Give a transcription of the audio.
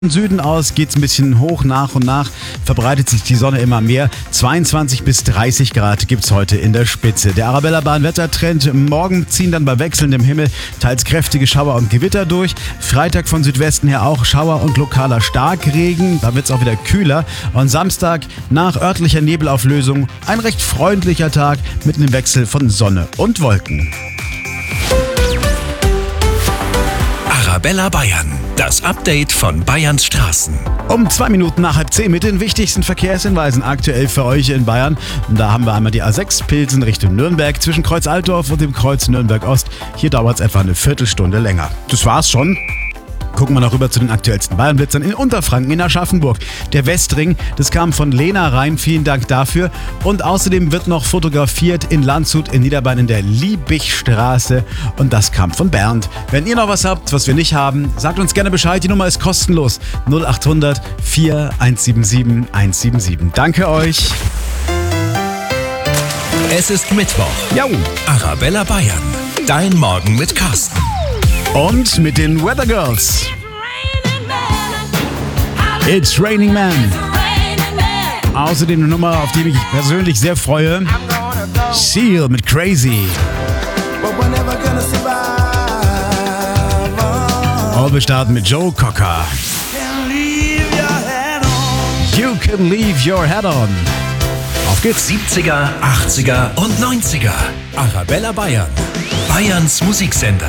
Süden aus geht's ein bisschen hoch, nach und nach verbreitet sich die Sonne immer mehr. 22 bis 30 Grad gibt's heute in der Spitze. Der Arabella-Bahn-Wettertrend: morgen ziehen dann bei wechselndem Himmel teils kräftige Schauer und Gewitter durch. Freitag von Südwesten her auch Schauer und lokaler Starkregen. Da wird's auch wieder kühler. Und Samstag nach örtlicher Nebelauflösung ein recht freundlicher Tag mit einem Wechsel von Sonne und Wolken. Arabella Bayern, das Update von Bayerns Straßen. Um 2 Minuten nach 9:30 mit den wichtigsten Verkehrshinweisen aktuell für euch in Bayern. Und da haben wir einmal die A6 Pilsen Richtung Nürnberg zwischen Kreuz Altdorf und dem Kreuz Nürnberg Ost. Hier dauert es etwa eine Viertelstunde länger. Das war's schon. Gucken wir noch rüber zu den aktuellsten Bayernblitzern in Unterfranken, in Aschaffenburg. Der Westring, das kam von Lena rein, vielen Dank dafür. Und außerdem wird noch fotografiert in Landshut in Niederbayern in der Liebigstraße. Und das kam von Bernd. Wenn ihr noch was habt, was wir nicht haben, sagt uns gerne Bescheid. Die Nummer ist kostenlos. 0800 4177 177. Danke euch. Es ist Mittwoch. Jo. Arabella Bayern, dein Morgen mit Carsten. Und mit den Weather Girls. It's Raining Man. Außerdem eine Nummer, auf die ich mich persönlich sehr freue. Seal mit Crazy. Und wir starten mit Joe Cocker. You can leave your head on. Auf geht's. 70er, 80er und 90er. Arabella Bayern, Bayerns Musiksender.